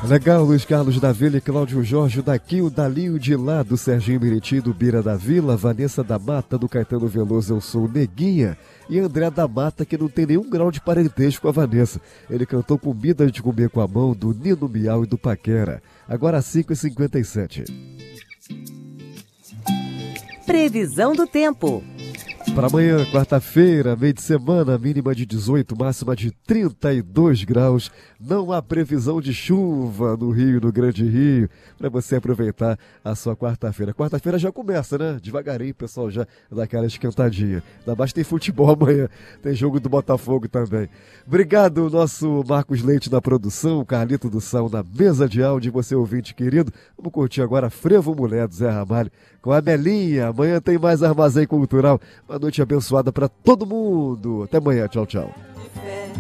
Legal, Luiz Carlos da Vila e Cláudio Jorge daqui, o Dalinho de lá, do Serginho Meriti, do Bira da Vila, Vanessa da Mata, do Caetano Veloso, eu sou Neguinha, e André da Mata, que não tem nenhum grau de parentesco com a Vanessa. Ele cantou Comida de Comer com a Mão, do Nino Miau e do Paquera. Agora 5h57. Previsão do tempo. Para amanhã, quarta-feira, meio de semana, mínima de 18, máxima de 32 graus. Não há previsão de chuva no Rio, no Grande Rio, para você aproveitar a sua quarta-feira. Quarta-feira já começa, né? Devagarinho, pessoal, já dá aquela esquentadinha. Ainda mais tem futebol amanhã, tem jogo do Botafogo também. Obrigado, nosso Marcos Leite na produção, Carlito do Sal na mesa de áudio, você ouvinte querido. Vamos curtir agora Frevo Mulher do Zé Ramalho com a Melinha. Amanhã tem mais Armazém Cultural. Uma noite abençoada para todo mundo. Até amanhã. Tchau, tchau.